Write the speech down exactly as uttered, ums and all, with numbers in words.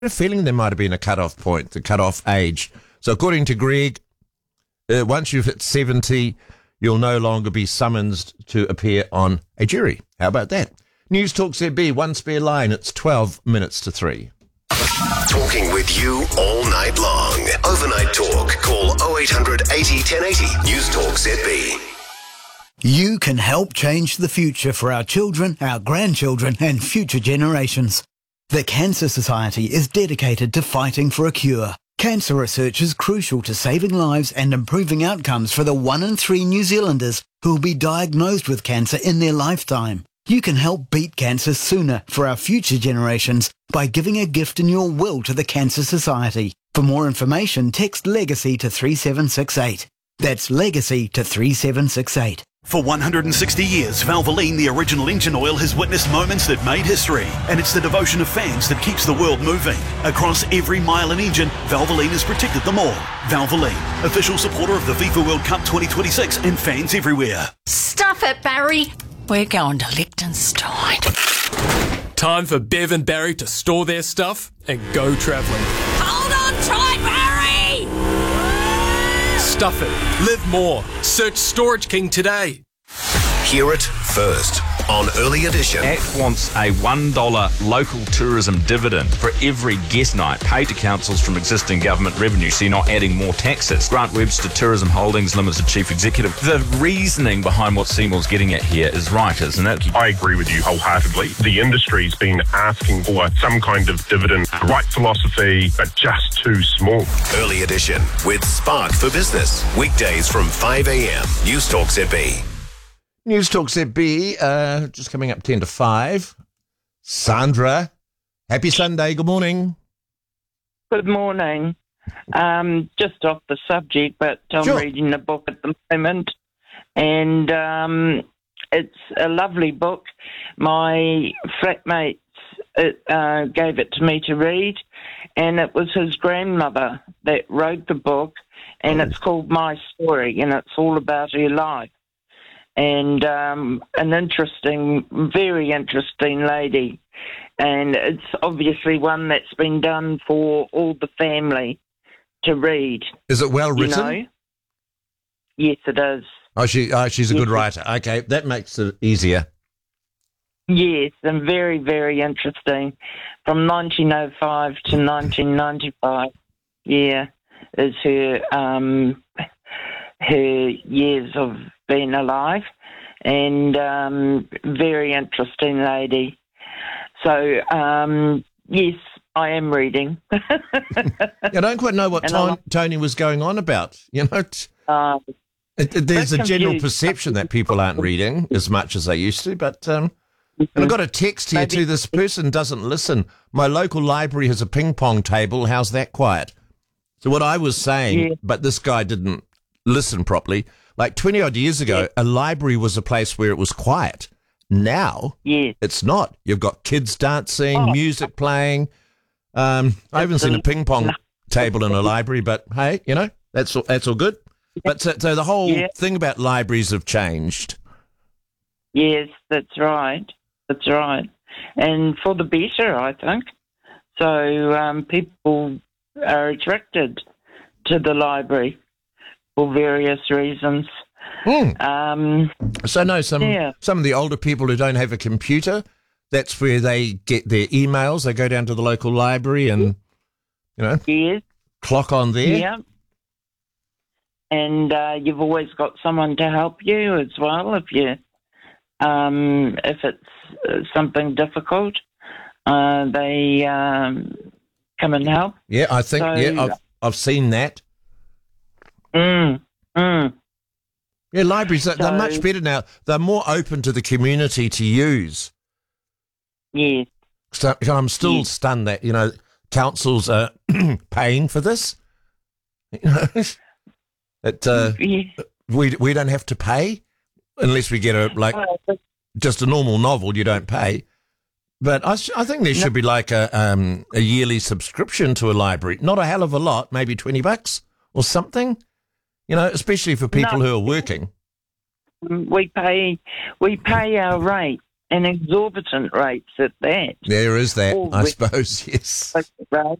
a feeling there might have been a cut-off point, the cut-off age. So according to Greg, uh, once you've hit seventy, you'll no longer be summoned to appear on a jury. How about that? News Talk Z B, one spare line. It's twelve minutes to three. Talking with you all night long. Overnight Talk. Call oh eight hundred eighty, ten eighty. News Talk Z B. You can help change the future for our children, our grandchildren and future generations. The Cancer Society is dedicated to fighting for a cure. Cancer research is crucial to saving lives and improving outcomes for the one in three New Zealanders who will be diagnosed with cancer in their lifetime. You can help beat cancer sooner for our future generations by giving a gift in your will to the Cancer Society. For more information, text LEGACY to three seven six eight. That's LEGACY to three seven six eight. For one hundred sixty years, Valvoline, the original engine oil, has witnessed moments that made history. And it's the devotion of fans that keeps the world moving. Across every mile and engine, Valvoline has protected them all. Valvoline, official supporter of the FIFA World Cup twenty twenty-six and fans everywhere. Stuff it, Barry. We're going to Liechtenstein. Time for Bev and Barry to store their stuff and go travelling. Hold on tight, Barry! Stuff it. Live more. Search Storage King today. Hear it first on Early Edition. Act wants a one dollar local tourism dividend for every guest night paid to councils from existing government revenue, so you're not adding more taxes. Grant Webster Tourism Holdings Limited Chief Executive. The reasoning behind what Seymour's getting at here is right, isn't it? I agree with you wholeheartedly. The industry's been asking for some kind of dividend, right philosophy, but just too small. Early Edition with Spark for Business. Weekdays from five a.m. News Talk Z B. News Talk Z B, uh, just coming up ten to five. Sandra, happy Sunday. Good morning. Good morning. Um, just off the subject, but I'm Sure. reading a book at the moment, and um, it's a lovely book. My flatmate uh, gave it to me to read, and it was his grandmother that wrote the book, and it's called My Story, and it's all about her life. And um, an interesting, very interesting lady. And it's obviously one that's been done for all the family to read. Is it well You written? know? Yes, it is. Oh, she, oh, she's a good Yes. writer. Okay, that makes it easier. Yes, and very, very interesting. From nineteen oh five to nineteen ninety-five, yeah, is her um, her years of being alive, and um, very interesting lady. So, um, yes, I am reading. I don't quite know what And I Ton- like- Tony was going on about. You know, t- uh, it, it- there's a bit general confused. perception that people aren't reading as much as they used to, but... Um, and I got a text here Maybe- too. This person doesn't listen. My local library has a ping pong table. How's that quiet? So what I was saying, Yeah. but this guy didn't listen properly. Like twenty odd years ago, Yeah. a library was a place where it was quiet. Now yes. it's not. You've got kids dancing, Oh. music playing. Um, I haven't seen a Absolutely. ping pong table in a library, but hey, you know, that's all, that's all good. But so, so the whole Yeah. thing about libraries have changed. Yes, that's right. That's right. And for the better, I think. So um, people are attracted to the library for various reasons. Hmm. Um, So no, some Yeah. some of the older people who don't have a computer, that's where they get their emails. They go down to the local library and, you know, yes, clock on there. yeah. And uh, you've always got someone to help you as well if you, um, if it's uh, something difficult. Uh, they um, come and help. Yeah, I think, So- yeah, I've, I've seen that. Mm, mm. Yeah, libraries, they're, they're So- much better now. They're more open to the community to use. Yes. So I'm still Yeah. stunned that, you know, councils are paying for this. You know, that uh, Yeah. we we don't have to pay unless we get a, like, Well, but- just a normal novel, you don't pay. But I, s- I think there should be like a um, a yearly subscription to a library. Not a hell of a lot, maybe twenty bucks or something. You know, especially for people No. who are working. we pay we pay our rate, and exorbitant rates at that. There is that, All I with- suppose, yes. Right.